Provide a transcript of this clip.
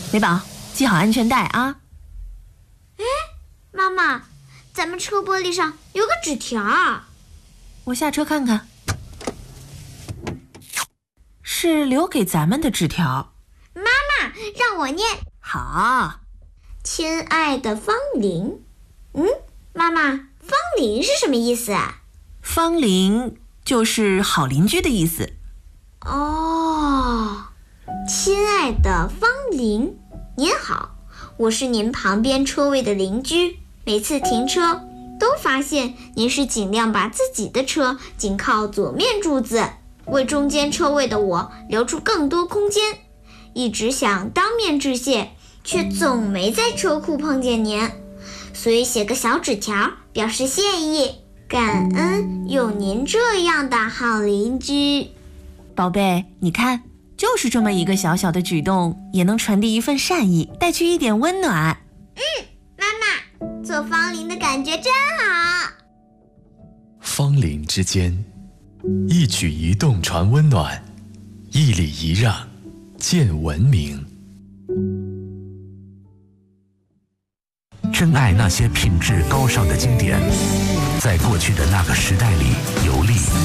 美宝，系好安全带啊。 妈妈，咱们车玻璃上有个纸条。 我下车看看。是留给咱们的纸条。 妈妈，让我念。 好。 亲爱的方玲。妈妈，方玲是什么意思啊？ 方玲就是好邻居的意思。 哦，亲爱的方玲，您好，我是您旁边车位的邻居，每次停车都发现您是尽量把自己的车紧靠左面柱子，为中间车位的我留出更多空间，一直想当面致谢，却总没在车库碰见您，所以写个小纸条表示谢意，感恩有您这样的好邻居。 宝贝，你看，就是这么一个小小的举动，也能传递一份善意，带去一点温暖。 妈妈，做方玲的感觉真好。 方邻之间，一举一动传温暖，一礼一让见文明。 珍爱那些品质高尚的经典，在过去的那个时代里游历。